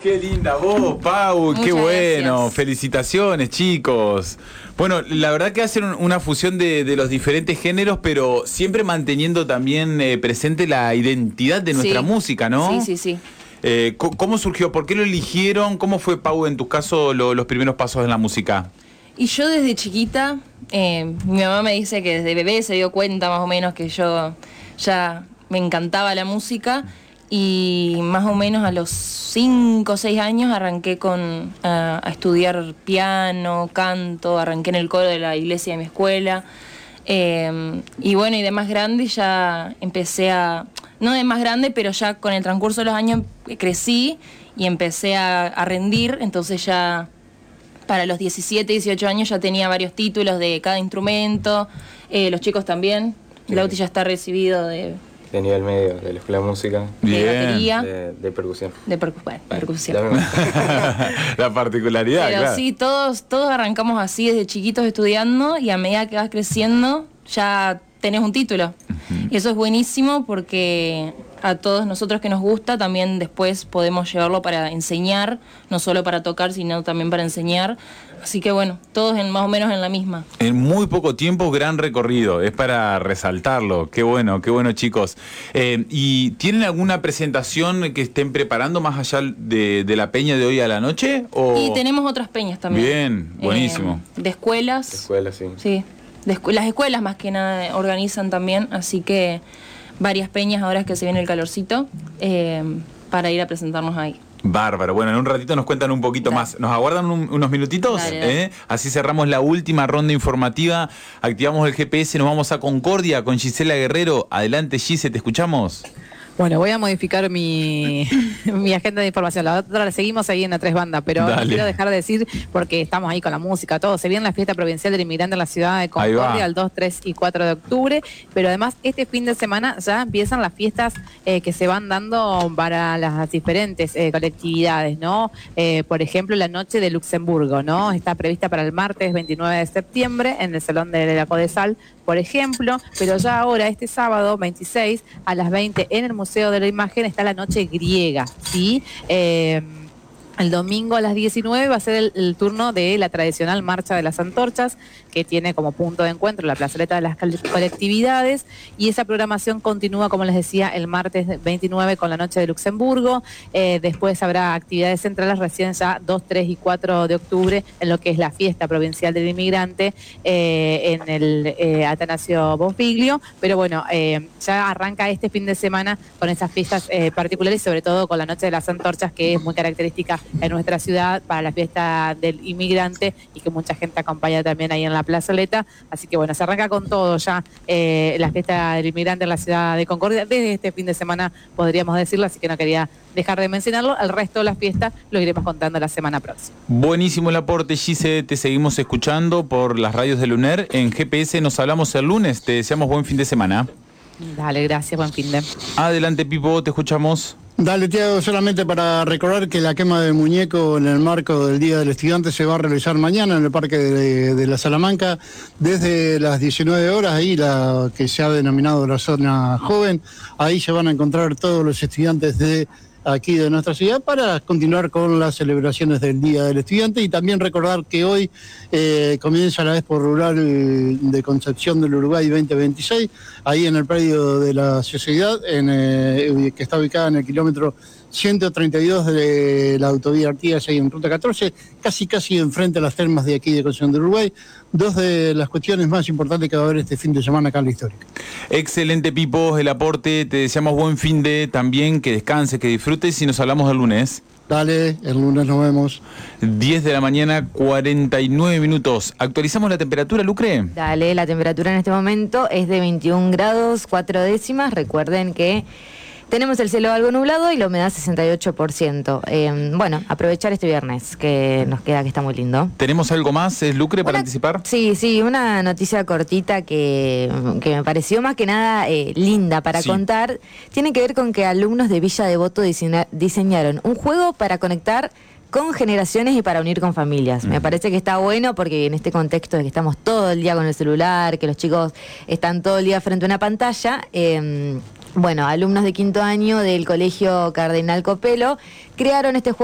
Qué linda voz, Pau, Muchas qué bueno, gracias. felicitaciones, chicos. Bueno, la verdad que hacen una fusión de los diferentes géneros, pero siempre manteniendo también presente la identidad de nuestra música, ¿no? Sí. ¿Cómo surgió? ¿Por qué lo eligieron? ¿Cómo fue, Pau, en tu caso, los primeros pasos en la música? Y yo desde chiquita, mi mamá me dice que desde bebé se dio cuenta más o menos que yo ya me encantaba la música. Y más o menos a los 5 o 6 años arranqué a estudiar piano, canto, arranqué en el coro de la iglesia de mi escuela. Y bueno, y de más grande ya empecé no de más grande, pero ya con el transcurso de los años crecí y empecé a rendir, entonces ya para los 17, 18 años ya tenía varios títulos de cada instrumento, los chicos también. Sí. Lauti ya está recibido de nivel medio, de la Escuela de Música. Bien. Batería. De percusión. Percusión. La particularidad, Pero claro. sí, todos arrancamos así desde chiquitos estudiando y a medida que vas creciendo ya tenés un título. Y eso es buenísimo porque a todos nosotros que nos gusta también después podemos llevarlo para enseñar, no solo para tocar, sino también para enseñar. Así que bueno, todos más o menos en la misma. En muy poco tiempo, gran recorrido. Es para resaltarlo. Qué bueno, chicos. ¿Y tienen alguna presentación que estén preparando más allá de la peña de hoy a la noche? Y tenemos otras peñas también. Bien, buenísimo. De escuelas. De escuelas, sí. Sí, las escuelas más que nada organizan también, así que varias peñas ahora que se viene el calorcito, para ir a presentarnos ahí. Bárbaro. Bueno, en un ratito nos cuentan un poquito más. ¿Nos aguardan unos minutitos? Dale. Así cerramos la última ronda informativa. Activamos el GPS, nos vamos a Concordia con Gisela Guerrero. Adelante, Gise, ¿te escuchamos? Bueno, voy a modificar mi agenda de información. La otra la seguimos ahí en la 3 Banda, pero no quiero dejar de decir, porque estamos ahí con la música, todo. Se viene la fiesta provincial del inmigrante en la ciudad de Concordia, el 2, 3 y 4 de octubre. Pero además, este fin de semana ya empiezan las fiestas que se van dando para las diferentes colectividades, ¿no? Por ejemplo, la Noche de Luxemburgo, ¿no? Está prevista para el martes 29 de septiembre en el Salón de la Codesal, por ejemplo, pero ya ahora, este sábado 26 a las 20 en el Museo de la Imagen está la Noche Griega, ¿sí? El domingo a las 19 va a ser el turno de la tradicional Marcha de las Antorchas, que tiene como punto de encuentro la plazoleta de las colectividades, y esa programación continúa, como les decía, el martes 29 con la Noche de Luxemburgo. Después habrá actividades centrales recién ya 2, 3 y 4 de octubre en lo que es la fiesta provincial del inmigrante en el Atanasio Bonfiglio, pero bueno, ya arranca este fin de semana con esas fiestas particulares, sobre todo con la Noche de las Antorchas, que es muy característica en nuestra ciudad para la fiesta del inmigrante y que mucha gente acompaña también ahí en la plazoleta. Así que bueno, se arranca con todo ya la fiesta del inmigrante en la ciudad de Concordia desde este fin de semana, podríamos decirlo, así que no quería dejar de mencionarlo. El resto de las fiestas lo iremos contando la semana próxima. Buenísimo el aporte, Gise, te seguimos escuchando por las radios del UNER. En GPS nos hablamos el lunes, te deseamos buen fin de semana. Dale, gracias, buen fin de. Adelante, Pipo, te escuchamos. Dale, Tiago, solamente para recordar que la quema de muñeco en el marco del Día del Estudiante se va a realizar mañana en el Parque de la Salamanca desde las 19 horas, ahí la que se ha denominado la zona joven. Ahí se van a encontrar todos los estudiantes de aquí de nuestra ciudad para continuar con las celebraciones del Día del Estudiante, y también recordar que hoy comienza la Expo Rural de Concepción del Uruguay 2026, ahí en el predio de la sociedad, que está ubicada en el kilómetro 132 de la autovía Artigas, ahí en Ruta 14, casi enfrente a las termas de aquí de Concepción del Uruguay. Dos de las cuestiones más importantes que va a haber este fin de semana acá en la Histórica. Excelente, Pipo, el aporte. Te deseamos buen fin de también, que descanses, que disfrutes y nos hablamos el lunes. Dale, el lunes nos vemos. 10 de la mañana, 49 minutos. ¿Actualizamos la temperatura, Lucre? Dale, la temperatura en este momento es de 21 grados 4 décimas. Recuerden que tenemos el cielo algo nublado y la humedad 68%. Bueno, aprovechar este viernes, que nos queda, que está muy lindo. ¿Tenemos algo más, Lucre, para anticipar? Sí, una noticia cortita que me pareció más que nada linda para contar. Tiene que ver con que alumnos de Villa Devoto diseñaron un juego para conectar con generaciones y para unir con familias. Me parece que está bueno porque en este contexto de que estamos todo el día con el celular, que los chicos están todo el día frente a una pantalla, bueno, alumnos de 5º año del Colegio Cardenal Copelo crearon este juego